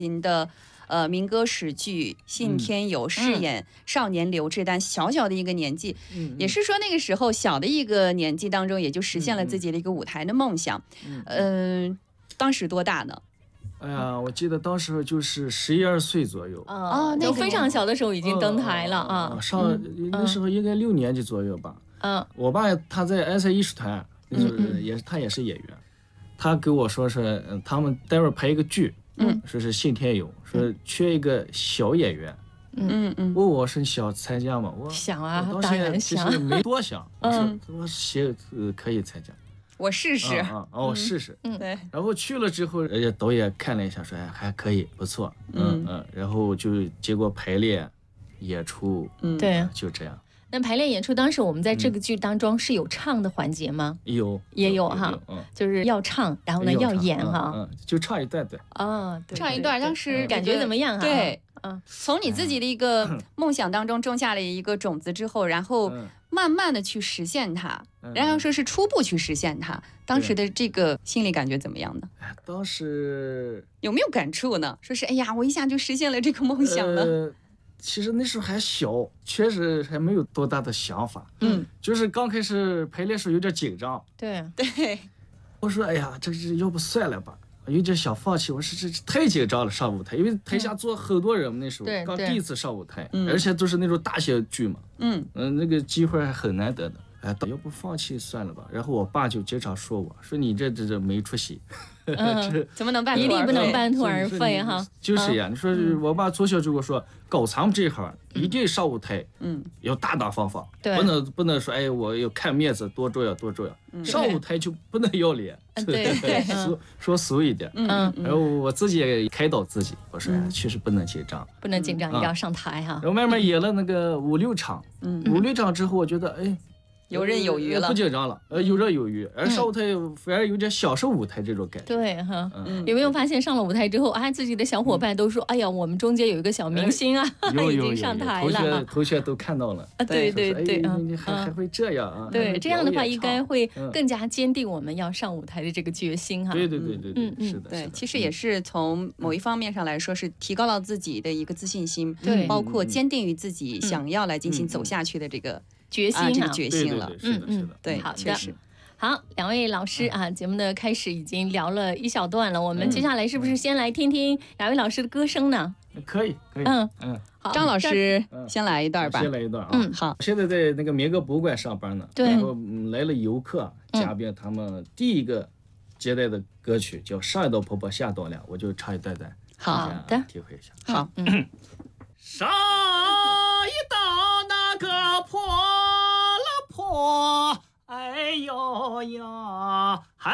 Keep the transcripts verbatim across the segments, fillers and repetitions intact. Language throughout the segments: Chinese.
您的呃民歌史剧《信天游》饰演少年刘志丹，小小的一个年纪， 嗯， 也是说那个时候小的一个年纪当中，也就实现了自己的一个舞台的梦想。嗯，呃、当时多大呢？ 哎呀，我记得当时就是十一二岁左右。 哦，那非常小的时候已经登台了啊。 上那时候应该六年级左右吧。 嗯， 我爸他在埃塞艺术团，那时候也是他也是演员，他给我说是他们待会儿拍一个剧，嗯，说是信天游，说缺一个小演员。 嗯嗯， 问我是想参加吗？我想啊， 我当然其想， 实没多想，我说我写可以参加， 我试试啊啊，我试试， 嗯，对。 然后去了之后，人家导演看了一下，说哎还可以，不错，嗯嗯，然后就结果排练、演出， 嗯，对， 就这样。 那排练演出当时我们在这个剧当中是有唱的环节吗？ 有， 也有哈，就是要唱，然后呢要演哈， 嗯，就唱一段对。 哦， 唱一段，当时感觉怎么样啊？ 对，嗯，从你自己的一个梦想当中种下了一个种子之后，然后慢慢的去实现它，然后说是初步去实现它，当时的这个心理感觉怎么样呢？ 当时有没有感触呢？说是哎呀，我一下就实现了这个梦想呢？ 呃其实那时候还小，确实还没有多大的想法。嗯，就是刚开始排练时候有点紧张。 对对， 我说哎呀，这是要不算了吧，有点想放弃。我说这太紧张了，上舞台，因为台下坐很多人，那时候刚第一次上舞台，而且都是那种大型剧嘛。嗯嗯，那个机会还很难得的。哎，要不放弃算了吧。然后我爸就经常说我说你这这这没出息， 嗯，怎么能半途而废？ 一定不能半途而废哈。 就是呀，你说我爸从小就跟我说，搞咱们这行一定上舞台，嗯，要大大方方，不能不能说哎我要看面子多重要多重要，上舞台就不能要脸， 对对， 说说俗一点，嗯，然后我自己也开导自己，我说确实不能紧张， 不能紧张，一定要上台哈。 然后慢慢演了那个五六场，嗯，五六场之后，我觉得哎。 游刃有余了， 不紧张了，呃，游刃有余，而上舞台反而有点享受舞台这种感觉。 对哈，有没有发现上了舞台之后，啊，自己的小伙伴都说，哎呀，我们中间有一个小明星啊，已经上台了， 同学同学都看到了。 啊，对对对， 你还还会这样啊？ 对，这样的话应该会更加坚定我们要上舞台的这个决心哈。 对对对对对，是的， 对，其实也是从某一方面上来说，是提高了自己的一个自信心， 对， 包括坚定于自己想要来进行走下去的这个。 决心啊， 这个决心了， 嗯嗯， 对， 好确实。 好，两位老师啊，节目的开始已经聊了一小段了，我们接下来是不是先来听听两位老师的歌声呢？ 可以，可以， 嗯嗯， 好，张老师先来一段吧。 先来一段啊， 嗯，好。 现在在那个民歌博物馆上班呢， 对， 然后来了游客嘉宾，他们第一个接待的歌曲叫《上一道婆婆下道凉》，我就唱一段段， 好的， 体会一下。 好， 嗯，上一道那个婆了婆，哎呦呀，哎，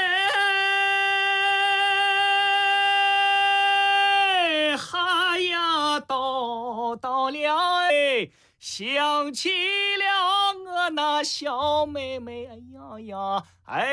哈呀叨叨了哎，想起了我那小妹妹，哎呀呀，哎。